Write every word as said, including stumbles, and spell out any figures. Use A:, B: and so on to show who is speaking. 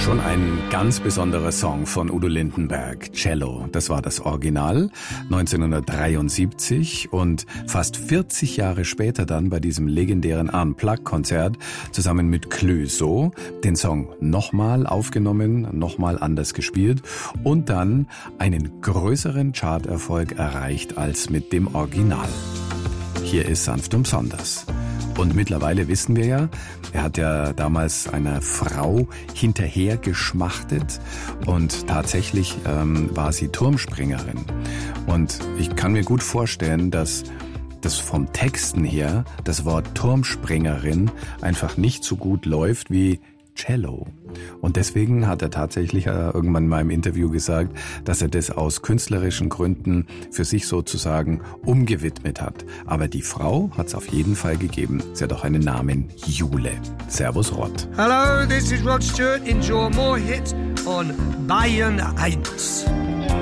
A: Schon ein ganz besonderer Song von Udo Lindenberg, Cello. Das war das Original, neunzehnhundertdreiundsiebzig, und fast vierzig Jahre später dann bei diesem legendären Unplugged-Konzert zusammen mit Clouseau den Song nochmal aufgenommen, nochmal anders gespielt und dann einen größeren Charterfolg erreicht als mit dem Original. Hier ist Sanft und besonders. Und mittlerweile wissen wir ja, er hat ja damals einer Frau hinterher geschmachtet und tatsächlich ähm, war sie Turmspringerin. Und ich kann mir gut vorstellen, dass das vom Texten her das Wort Turmspringerin einfach nicht so gut läuft wie Cello. Und deswegen hat er tatsächlich äh, irgendwann mal im Interview gesagt, dass er das aus künstlerischen Gründen für sich sozusagen umgewidmet hat. Aber die Frau hat es auf jeden Fall gegeben. Sie hat auch einen Namen, Jule. Servus Rod.
B: Hello, this is Rod Stewart. Enjoy more hits on Bayern eins.